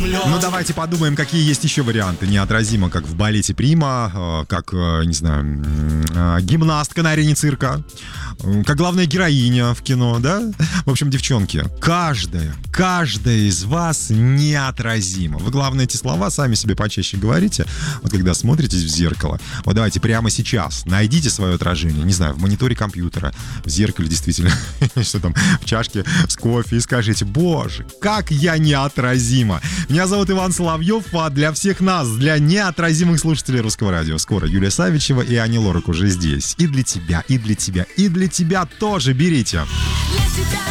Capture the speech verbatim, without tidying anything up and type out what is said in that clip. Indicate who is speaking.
Speaker 1: лед.
Speaker 2: Ну, давайте подумаем, какие есть еще варианты. Неотразимо, как в балете Прима, как, не знаю, гимнастка на арене цирка, как главная героиня в кино, да? В общем, девчонки, каждая, каждая из вас неотразима. Вы, главное, эти слова сами себе почаще говорите, вот когда смотритесь в зеркало. Вот давайте прямо сейчас найдите свое отражение, не знаю, в мониторе компьютера, в зеркале действительно, что там, в чашке с кофе, и скажите: боже, как я неотразима. Меня зовут Иван Соловьев, а для всех нас, для неотразимых слушателей Русского радио, скоро Юлия Савичева и Ани Лорак уже здесь. И для тебя, и для тебя, и для тебя тоже берите.